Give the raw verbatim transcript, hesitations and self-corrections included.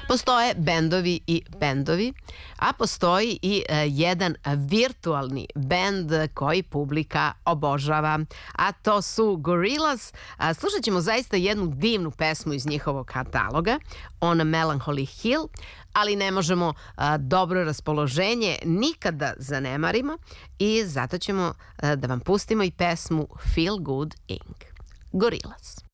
Postoje bendovi i bendovi, a postoji i uh, jedan virtualni bend koji publika obožava, a to su Gorillaz. Uh, slušat ćemo zaista jednu divnu pesmu iz njihovog kataloga, On a Melancholy Hill, ali ne možemo uh, dobro raspoloženje nikada zanemarimo i zato ćemo uh, da vam pustimo i pesmu Feel Good Incorporated. Gorillaz.